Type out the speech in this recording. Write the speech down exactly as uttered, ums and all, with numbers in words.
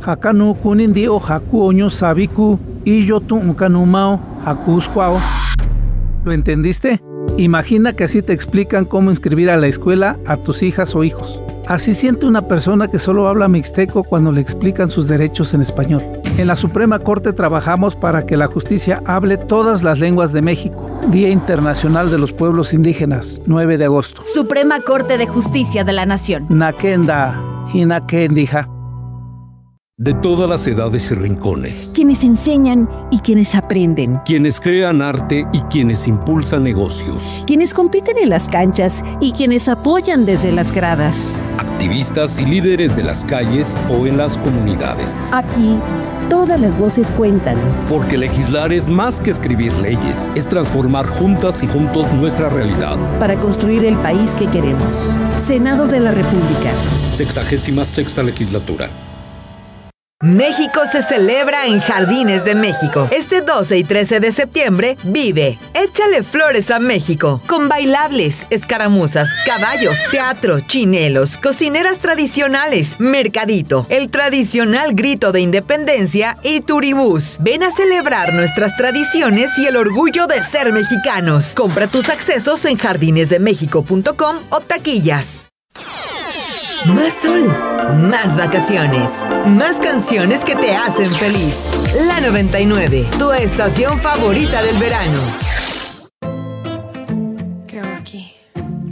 Hakanu kunindi o haku oño sabiku y yo tu unkanumao hakusquao. ¿Lo entendiste? Imagina que así te explican cómo inscribir a la escuela a tus hijas o hijos. Así siente una persona que solo habla mixteco cuando le explican sus derechos en español. En la Suprema Corte trabajamos para que la justicia hable todas las lenguas de México. Día Internacional de los Pueblos Indígenas, nueve de agosto. Suprema Corte de Justicia de la Nación. Nakenda, Hinakendija. De todas las edades y rincones. Quienes enseñan y quienes aprenden. Quienes crean arte y quienes impulsan negocios. Quienes compiten en las canchas y quienes apoyan desde las gradas. Activistas y líderes de las calles o en las comunidades. Aquí, todas las voces cuentan. Porque legislar es más que escribir leyes, es transformar juntas y juntos nuestra realidad. Para construir el país que queremos. Senado de la República. Sexagésima sexta legislatura. México se celebra en Jardines de México. Este doce y trece de septiembre, vive Échale Flores a México, con bailables, escaramuzas, caballos, teatro, chinelos, cocineras tradicionales, mercadito, el tradicional grito de independencia y turibús. Ven a celebrar nuestras tradiciones y el orgullo de ser mexicanos. Compra tus accesos en jardines de méxico punto com o taquillas. Más sol, más vacaciones, más canciones que te hacen feliz. La noventa y nueve, tu estación favorita del verano.